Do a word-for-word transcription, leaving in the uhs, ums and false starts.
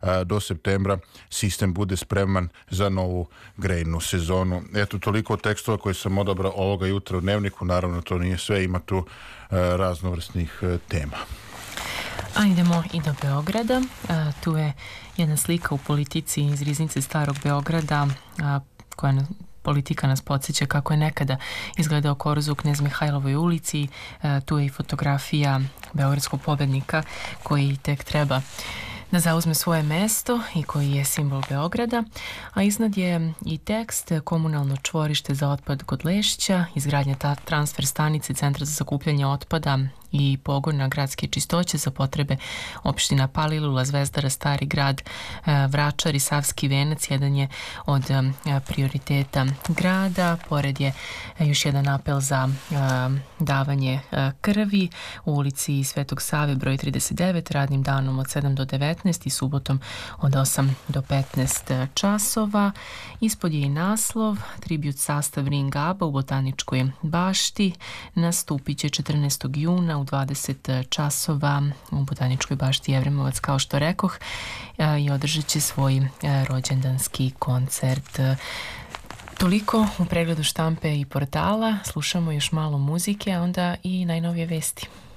do septembra sistem bude spreman za novu grejnu sezonu. Eto, toliko tekstova koje sam odabrao ovoga jutra u Dnevniku. Naravno, to nije sve, ima tu raznovrsnih tema. A idemo i do Beograda. A, tu je jedna slika u Politici iz riznice Starog Beograda, a, koja politika nas podsjeća kako je nekada izgledao koruz u Knez Mihajlovoj ulici. A, tu je i fotografija beogradskog pobednika koji tek treba da zauzme svoje mesto i koji je simbol Beograda, a iznad je i tekst komunalno čvorište za otpad kod Lešća, izgradnja ta transfer stanice Centra za sakupljanje otpada i pogona gradske čistoće za potrebe opština Palilula, Zvezdara, Stari grad, Vračar i Savski venac jedan je od prioriteta grada. Pored je još jedan apel za davanje krvi u ulici Svetog Save broj trideset devet, radnim danom od sedam do devetnaest i subotom od osam do petnaest časova. Ispod je i naslov tribut sastav Ring Aba u Botaničkoj bašti. Nastupit će četrnaestog juna u dvadeset časova u Botaničkoj bašti Jevremovac, kao što rekoh, i održat će svoj rođendanski koncert. Toliko u pregledu štampe i portala. Slušamo još malo muzike, a onda i najnovije vesti.